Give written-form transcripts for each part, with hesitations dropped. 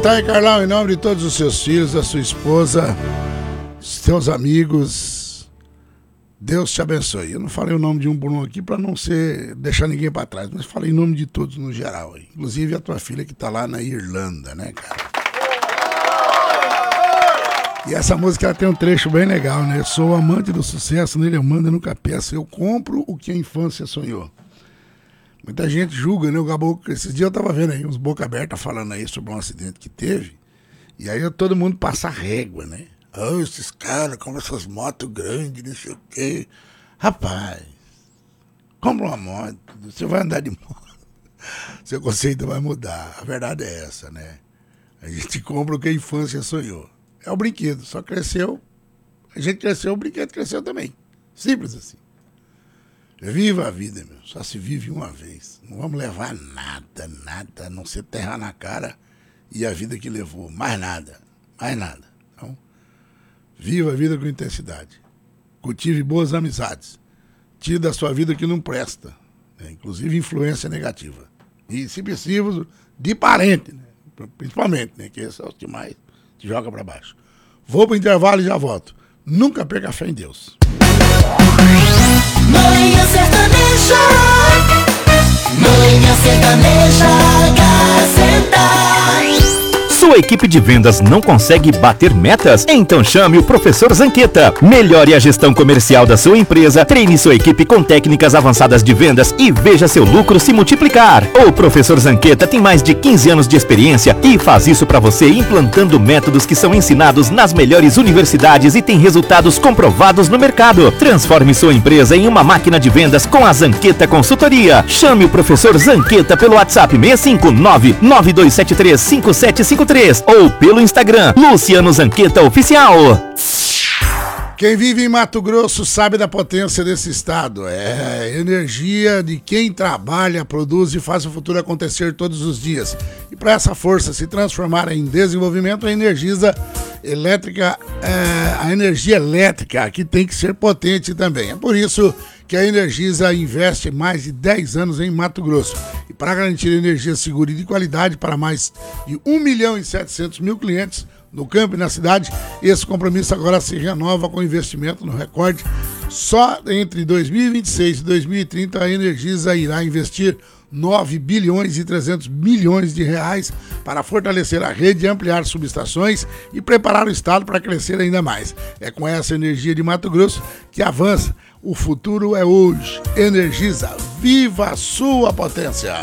tá aí, Carlão, em nome de todos os seus filhos, da sua esposa, seus amigos, Deus te abençoe. Eu não falei o nome de um por um aqui pra não deixar ninguém pra trás, mas falei em nome de todos no geral, inclusive a tua filha que tá lá na Irlanda, né, cara? E essa música ela tem um trecho bem legal, né? Eu sou amante do sucesso, nele eu mando, eu nunca peço, eu compro o que a infância sonhou. Muita gente julga, né? O Caboclo, esses dias eu tava vendo aí uns boca aberta falando aí sobre um acidente que teve. E aí todo mundo passa régua, né? Oh, esses caras compram essas motos grandes, não sei o quê. Rapaz, compra uma moto, você vai andar de moto. Seu conceito vai mudar. A verdade é essa, né? A gente compra o que a infância sonhou. É o brinquedo, só cresceu. A gente cresceu, o brinquedo cresceu também. Simples assim. Viva a vida, meu. Só se vive uma vez. Não vamos levar nada, a não ser terra na cara e a vida que levou. Mais nada. Então, viva a vida com intensidade. Cultive boas amizades. Tire da sua vida o que não presta, né? Inclusive influência negativa. E, se possível, de parente, né? Principalmente, né? Que esse é o que mais te joga para baixo. Vou pro intervalo e já volto. Nunca perca a fé em Deus. Manhã Sertaneja, Manhã Sertaneja, Gazeta. Sua equipe de vendas não consegue bater metas? Então chame o Professor Zanqueta. Melhore a gestão comercial da sua empresa, treine sua equipe com técnicas avançadas de vendas e veja seu lucro se multiplicar. O Professor Zanqueta tem mais de 15 anos de experiência e faz isso para você implantando métodos que são ensinados nas melhores universidades e tem resultados comprovados no mercado. Transforme sua empresa em uma máquina de vendas com a Zanqueta Consultoria. Chame o Professor Zanqueta pelo WhatsApp 659-9273-5753 ou pelo Instagram Luciano Zanqueta Oficial. Quem vive em Mato Grosso sabe da potência desse estado. É energia de quem trabalha, produz e faz o futuro acontecer todos os dias. E para essa força se transformar em desenvolvimento, a energia elétrica aqui tem que ser potente também. É por isso que a Energisa investe mais de 10 anos em Mato Grosso. E para garantir energia segura e de qualidade para mais de 1.700.000 clientes no campo e na cidade, esse compromisso agora se renova com investimento no recorde. Só entre 2026 e 2030 a Energisa irá investir 9 bilhões e 300 milhões de reais para fortalecer a rede, ampliar subestações e preparar o estado para crescer ainda mais. É com essa energia de Mato Grosso que avança. O futuro é hoje. Energisa, viva a sua potência!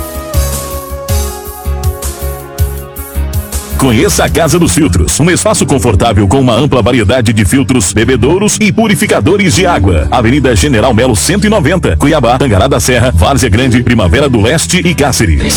Conheça a Casa dos Filtros, um espaço confortável com uma ampla variedade de filtros, bebedouros e purificadores de água. Avenida General Melo 190, Cuiabá, Tangará da Serra, Várzea Grande, Primavera do Leste e Cáceres.